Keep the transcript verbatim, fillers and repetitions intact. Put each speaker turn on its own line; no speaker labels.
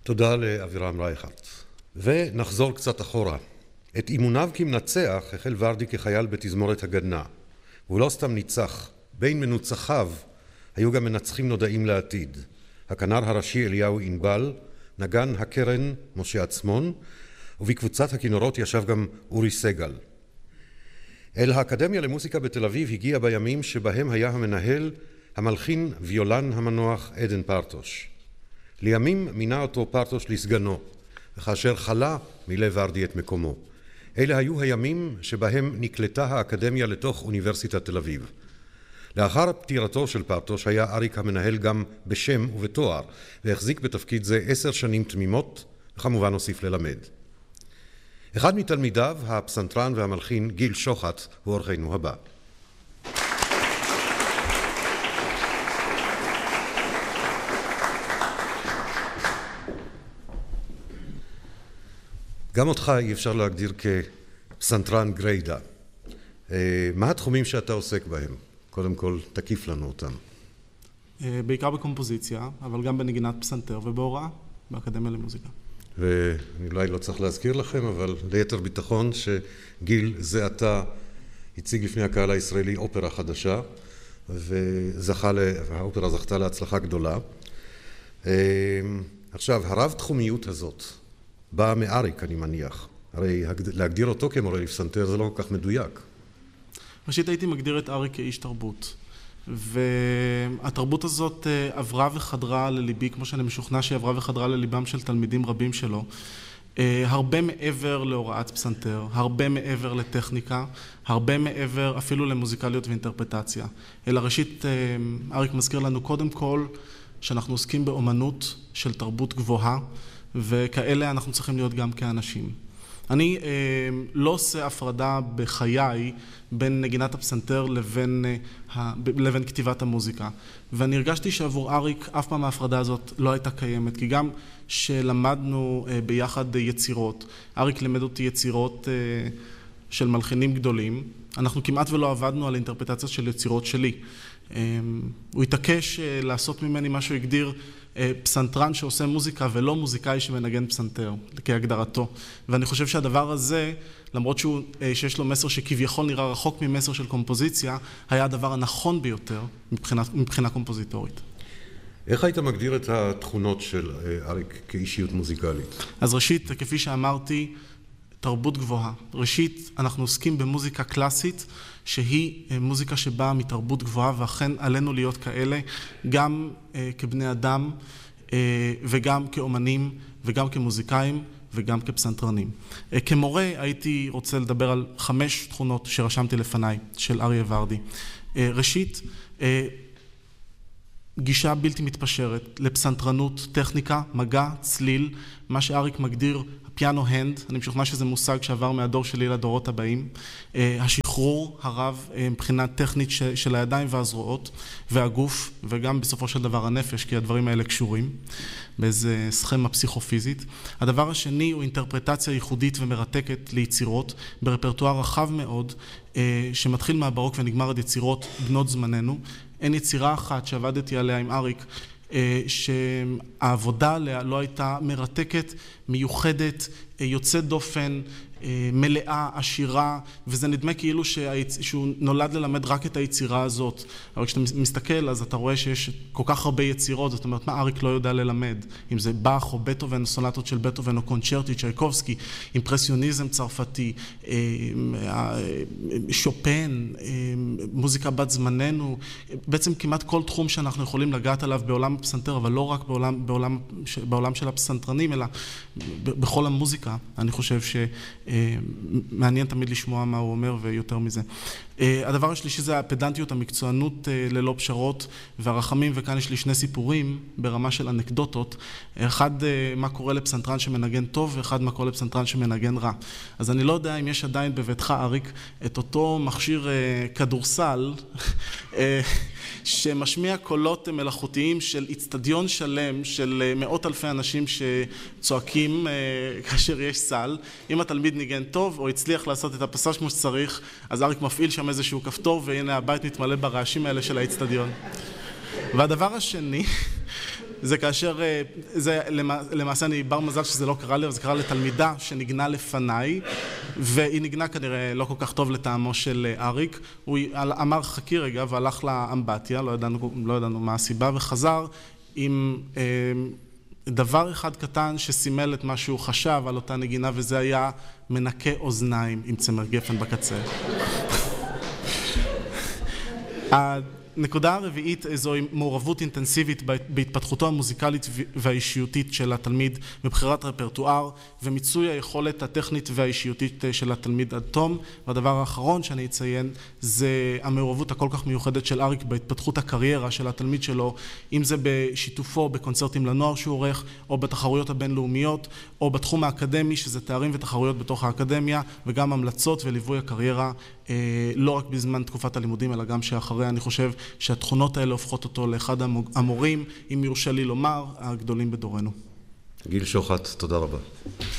תודה לאבירם רייכרט. ונחזור קצת אחורה. את אימוניו כמנצח החל ורדי כחייל בתזמורת הגדנ"ע. והוא לא סתם ניצח. בין מנוצחיו היו גם מנצחים נודעים לעתיד. הכנר הראשי אליהו ענבל, נגן הקרן משה עצמון, ובקבוצת הכינורות ישב גם אורי סגל. אל האקדמיה למוסיקה בתל אביב הגיע בימים שבהם היה המנהל המלחין ויולן המנוח עדן פרטוש. לימים מינה אותו פרטוש לסגנו, וכאשר חלה מילא ורדי את מקומו. אלה היו הימים שבהם נקלטה האקדמיה לתוך אוניברסיטת תל אביב. לאחר פטירתו של פרטוש היה אריק המנהל גם בשם ובתואר, והחזיק בתפקיד זה עשר שנים תמימות, וכמובן הוסיף ללמד. אחד מתלמידיו, הפסנתרן והמלחין גיל שוחט, הוא אורחנו הבא. גם אותך אי אפשר להגדיר כפסנתרן גריידה. מה התחומים שאתה עוסק בהם? קודם כל, תקיף לנו אותם.
בעיקר בקומפוזיציה, אבל גם בנגינת פסנתר ובהוראה באקדמיה למוזיקה.
ואני אולי לא צריך להזכיר לכם, אבל ליתר ביטחון שגיל זה עתה הציג לפני הקהל הישראלי אופרה חדשה, וזכה, האופרה זכתה להצלחה גדולה. עכשיו, הרב תחומיות הזאת באה מאריק, אני מניח. הרי להגדיר אותו כמורה לפסנתר זה לא כל כך מדויק.
ראשית הייתי מגדיר את אריק כאיש תרבות. והתרבות הזאת עברה וחדרה לליבי, כמו שאני משוכנע שהיא עברה וחדרה לליבם של תלמידים רבים שלו. הרבה מעבר להוראת פסנתר, הרבה מעבר לטכניקה, הרבה מעבר אפילו למוזיקליות ואינטרפטציה. אלא ראשית, אריק מזכיר לנו קודם כל שאנחנו עוסקים באומנות של תרבות גבוהה, וכאלה אנחנו צריכים להיות גם כאנשים. אני אה, לא עושה הפרדה בחיי בין נגינת הפסנתר לבין, אה, לבין כתיבת המוזיקה. ואני הרגשתי שעבור אריק אף פעם ההפרדה הזאת לא הייתה קיימת, כי גם שלמדנו אה, ביחד יצירות, אריק לימד אותי יצירות אה, של מלחינים גדולים, אנחנו כמעט ולא עבדנו על אינטרפטציה של יצירות שלי. אה, הוא התעקש אה, לעשות ממני מה שהוא הגדיר פסנתרן שעושה מוזיקה ולא מוזיקאי שמנגן פסנתר, כהגדרתו. ואני חושב שהדבר הזה, למרות שהוא, שיש לו מסר שכביכול נראה רחוק ממסר של קומפוזיציה, היה הדבר הנכון ביותר מבחינה, מבחינה קומפוזיטורית.
איך היית מגדיר את התכונות של אריק כאישיות מוזיקלית?
אז ראשית, כפי שאמרתי, תרבות גבוהה. ראשית, אנחנו עוסקים במוזיקה קלאסית, שהיא מוזיקה שבאה מתרבות גבוהה, ואכן עלינו להיות כאלה, גם כבני אדם, וגם כאומנים, וגם כמוזיקאים, וגם כפסנתרנים. כמורה הייתי רוצה לדבר על חמש תכונות שרשמתי לפניי, של אריה ורדי. ראשית, גישה בלתי מתפשרת לפסנתרנות, טכניקה, מגע, צליל, מה שאריק מגדיר פיאנו הנד, אני משוכנע שזה מושג שעבר מהדור שלי לדורות הבאים, השחרור הרב מבחינה טכנית של הידיים והזרועות והגוף, וגם בסופו של דבר הנפש, כי הדברים האלה קשורים באיזה סכמה פסיכופיזית. הדבר השני הוא אינטרפרטציה ייחודית ומרתקת ליצירות ברפרטואר רחב מאוד, שמתחיל מהברוק ונגמר עד יצירות בנות זמננו. אין יצירה אחת שעבדתי עליה עם אריק שהעבודה עליה לא הייתה מרתקת, מיוחדת, יוצאת דופן, מלאה, עשירה, וזה נדמה כאילו שהוא נולד ללמד רק את היצירה הזאת. אבל כשאתה מסתכל, אז אתה רואה שיש כל כך הרבה יצירות, זאת אומרת, מה אריק לא יודע ללמד? אם זה באך או בטהובן, סונטות של בטהובן או קונצ'רטי, צ'ייקובסקי, אימפרסיוניזם צרפתי, שופן, מוזיקה בת זמננו, בעצם כמעט כל תחום שאנחנו יכולים לגעת עליו בעולם הפסנתר, אבל לא רק בעולם, בעולם, בעולם של הפסנתרנים, אלא בכל המוזיקה. אני חושב ש מעניין תמיד לשמוע מה הוא אומר ויותר מזה. הדבר השלישי זה הפדנטיות, המקצוענות ללא פשרות והרחמים, וכאן יש לי שני סיפורים ברמה של אנקדוטות. אחד, מה קורה לפסנתרן שמנגן טוב, ואחד, מה קורה לפסנתרן שמנגן רע. אז אני לא יודע אם יש עדיין בביתך, אריק, את אותו מכשיר כדורסל, שמשמיע קולות מלאכותיים של אצטדיון שלם של מאות אלפי אנשים שצועקים כאשר יש סל. אם התלמיד ניגן טוב או הצליח לעשות את הפסאז' כמו שצריך, אז אריק מפעיל שם איזשהו כפתור, והנה הבית מתמלא ברעשים האלה של האצטדיון. והדבר השני, זה כאשר, זה למעשה אני בר מזל שזה לא קרה לי, אבל זה קרה לתלמידה שנגנה לפניי, והיא נגנה כנראה לא כל כך טוב לטעמו של אריק. הוא אמר חכי רגע והלך לאמבטיה, לא ידענו, לא ידענו מה הסיבה, וחזר עם דבר אחד קטן שסימל את מה שהוא חשב על אותה נגינה, וזה היה מנקה אוזניים עם צמר גפן בקצה. הנקודה הרביעית זו מעורבות אינטנסיבית בהתפתחותו המוזיקלית והאישיותית של התלמיד בבחירת רפרטואר ומיצוי היכולת הטכנית והאישיותית של התלמיד עד תום. והדבר האחרון שאני אציין זה המעורבות הכל כך מיוחדת של אריק בהתפתחות הקריירה של התלמיד שלו, אם זה בשיתופו בקונצרטים לנוער שהוא עורך, או בתחרויות הבינלאומיות, או בתחום האקדמי שזה תארים ותחרויות בתוך האקדמיה, וגם המלצות וליווי הקריירה לא רק בזמן תקופת הלימודים אלא גם שאחריה. אני חושב שהתכונות האלה הופכות אותו לאחד המורים, אם יורשה לי לומר, הגדולים בדורנו.
גיל שוחט, תודה רבה.